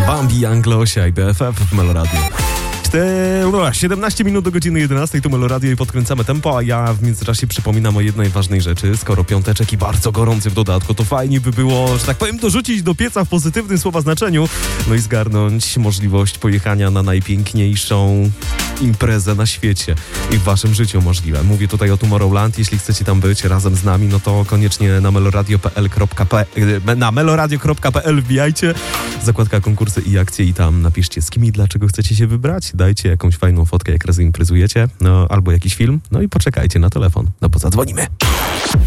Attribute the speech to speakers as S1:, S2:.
S1: Bambi, Anglosia i BFF w Meloradio. 17 minut do godziny 11 to Meloradio i podkręcamy tempo, a ja w międzyczasie przypominam o jednej ważnej rzeczy. Skoro piąteczek i bardzo gorący w dodatku, to fajnie by było, że tak powiem, dorzucić do pieca w pozytywnym słowa znaczeniu, no i zgarnąć możliwość pojechania na najpiękniejszą imprezę na świecie i w waszym życiu możliwe. Mówię tutaj o Tomorrowland. Jeśli chcecie tam być razem z nami, no to koniecznie na meloradio.pl wbijajcie, zakładka konkursy i akcje i tam napiszcie, z kim i dlaczego chcecie się wybrać. Dajcie jakąś fajną fotkę, jak razem imprezujecie, no albo jakiś film, no i poczekajcie na telefon, no bo zadzwonimy.